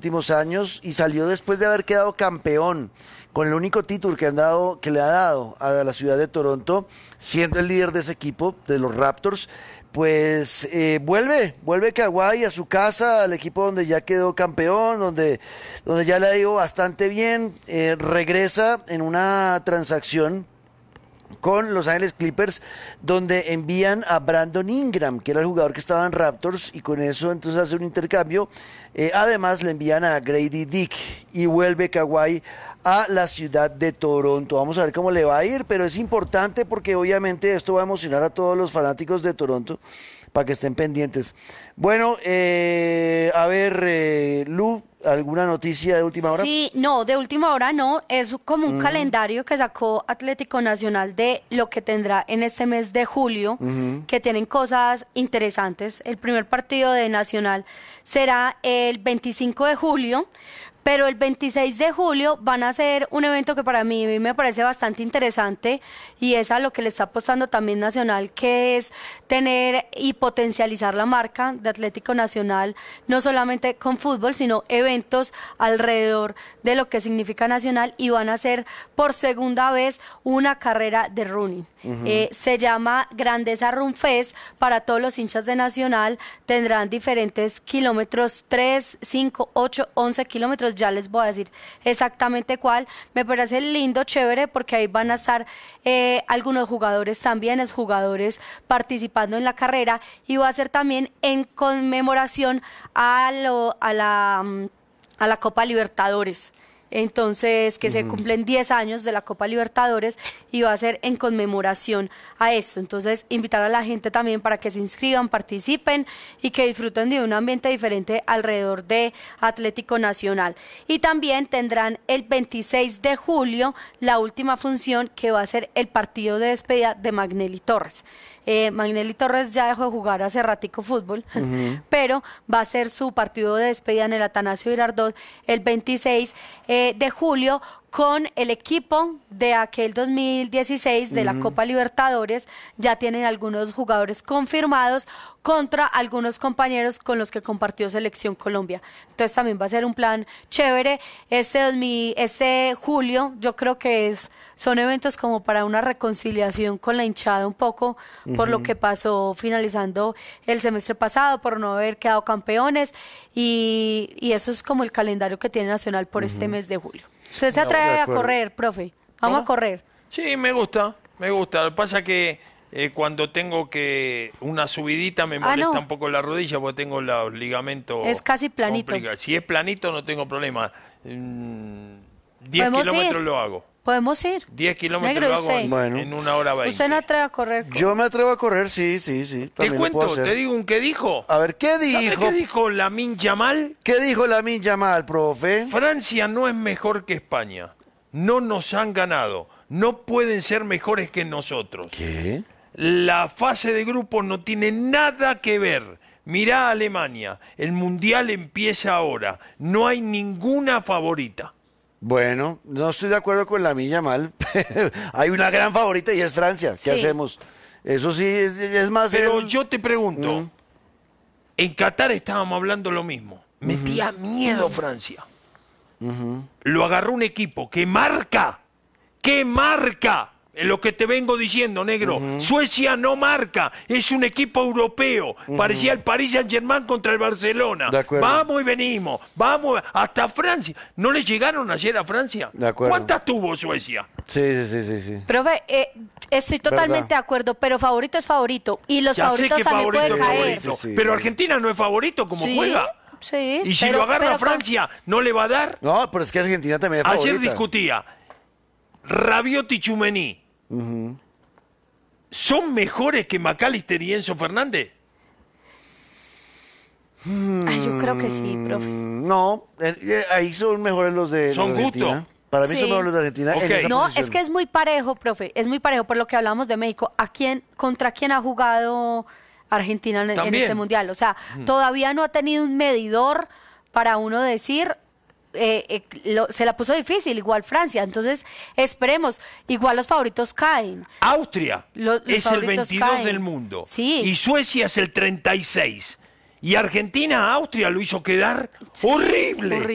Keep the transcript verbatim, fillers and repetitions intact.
últimos años y salió después de haber quedado campeón con el único título que, han dado, que le ha dado a la ciudad de Toronto, siendo el líder de ese equipo, de los Raptors. Pues eh, vuelve, vuelve Kawhi a su casa, al equipo donde ya quedó campeón, donde, donde ya le ha ido bastante bien, eh, regresa en una transacción con Los Ángeles Clippers, donde envían a Brandon Ingram, que era el jugador que estaba en Raptors, y con eso entonces hace un intercambio. Eh, además le envían a Grady Dick y vuelve Kawhi a la ciudad de Toronto. Vamos a ver cómo le va a ir, pero es importante porque obviamente esto va a emocionar a todos los fanáticos de Toronto para que estén pendientes. Bueno, eh, a ver, eh, Lu, ¿alguna noticia de última hora? Sí, no, de última hora no, es como un uh-huh. calendario que sacó Atlético Nacional de lo que tendrá en este mes de julio, uh-huh. que tienen cosas interesantes. El primer partido de Nacional será el veinticinco de julio, pero el veintiséis de julio van a hacer un evento que para mí me parece bastante interesante y es a lo que le está apostando también Nacional, que es tener y potencializar la marca de Atlético Nacional, no solamente con fútbol, sino eventos alrededor de lo que significa Nacional, y van a hacer por segunda vez una carrera de running. Uh-huh. Eh, se llama Grandeza Run Fest. Para todos los hinchas de Nacional tendrán diferentes kilómetros, tres, cinco, ocho, once kilómetros, ya les voy a decir exactamente cuál. Me parece lindo, chévere, porque ahí van a estar eh, algunos jugadores también, es jugadores participando en la carrera, y va a ser también en conmemoración a, lo, a, la, a la Copa Libertadores. Entonces, que uh-huh. se cumplen diez años de la Copa Libertadores y va a ser en conmemoración a esto. Entonces, invitar a la gente también para que se inscriban, participen y que disfruten de un ambiente diferente alrededor de Atlético Nacional. Y también tendrán el veintiséis de julio la última función, que va a ser el partido de despedida de Magnelli Torres. Eh, Magnelli Torres ya dejó de jugar hace ratico fútbol, uh-huh. pero va a ser su partido de despedida en el Atanasio Girardot el veintiséis eh, de julio, con el equipo de aquel dos mil dieciséis de uh-huh. la Copa Libertadores. Ya tienen algunos jugadores confirmados contra algunos compañeros con los que compartió Selección Colombia. Entonces también va a ser un plan chévere. Este, dos mil, este julio yo creo que es, son eventos como para una reconciliación con la hinchada un poco, uh-huh. por lo que pasó finalizando el semestre pasado, por no haber quedado campeones, y, y eso es como el calendario que tiene Nacional por uh-huh. este mes de julio. ¿Usted se atreve a correr, profe? Vamos ¿Cómo? a correr. Sí, me gusta, me gusta. Lo que pasa es que eh, cuando tengo que una subidita me molesta ah, no. un poco la rodilla porque tengo los ligamentos. Es casi planito. Complicados. Si es planito no tengo problema. Mm, diez kilómetros lo hago. Podemos ir. diez kilómetros lo hago en, bueno. en una hora veinte. ¿Usted no atreve a correr? Yo me atrevo a correr, sí, sí, sí. Te cuento, te digo un qué dijo. A ver, ¿qué dijo? ¿Sabes qué dijo Lamine Yamal? ¿Qué dijo Lamine Yamal, profe? Francia no es mejor que España. No nos han ganado. No pueden ser mejores que nosotros. ¿Qué? La fase de grupos no tiene nada que ver. Mirá a Alemania. El Mundial empieza ahora. No hay ninguna favorita. Bueno, no estoy de acuerdo con Lamine Yamal. Hay una gran favorita y es Francia. ¿Qué sí. hacemos? Eso sí, es, es más... Pero el... yo te pregunto, uh-huh. en Qatar estábamos hablando lo mismo. Metía uh-huh. miedo Francia. Uh-huh. Lo agarró un equipo que marca, que marca. Es lo que te vengo diciendo, negro. Uh-huh. Suecia no marca, es un equipo europeo. Uh-huh. Parecía el Paris Saint-Germain contra el Barcelona. Vamos y venimos, vamos hasta Francia. ¿No le llegaron ayer a Francia? ¿Cuántas tuvo Suecia? Sí, sí, sí, sí. Profe, eh, estoy totalmente ¿verdad? de acuerdo, pero favorito es favorito. Y los ya favoritos sé que también favorito pueden caer. Favorito. Sí, sí, pero Argentina no es favorito como sí. juega. Sí, y si pero, lo agarra pero, Francia, ¿no le va a dar? No, pero es que Argentina también es favorita. Ayer discutía Rabiot y Tchouaméni. Uh-huh. ¿Son mejores que McAllister y Enzo Fernández? Ay, yo creo que sí, profe. No, eh, ahí son mejores los de ¿Son los Argentina. gusto? Para mí sí. son mejores los de Argentina. Okay. En esa no, posición. Es que es muy parejo, profe. Es muy parejo por lo que hablamos de México. ¿A quién, contra quién ha jugado Argentina en, en este mundial? O sea, uh-huh. todavía no ha tenido un medidor para uno decir... Eh, eh, lo, se la puso difícil, igual Francia, entonces esperemos, igual los favoritos caen. Austria Lo, es el veintidós caen. del mundo, sí. y Suecia es el treinta y seis, y Argentina a Austria lo hizo quedar sí, horrible. horrible.